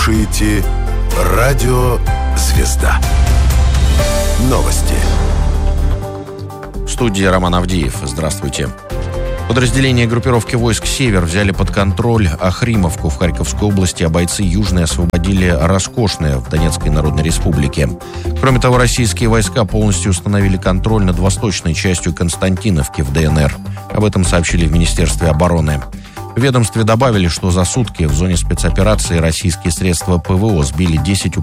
слушаете «Радио Звезда». Новости. В студии Роман Авдеев. Здравствуйте. Подразделения группировки войск «Север» взяли под контроль Охримовку в Харьковской области, а бойцы Южной освободили Роскошное в Донецкой Народной Республике. Кроме того, российские войска полностью установили контроль над восточной частью Константиновки в ДНР. Об этом сообщили в Министерстве обороны. В ведомстве добавили, что за сутки в зоне спецоперации российские средства ПВО сбили 10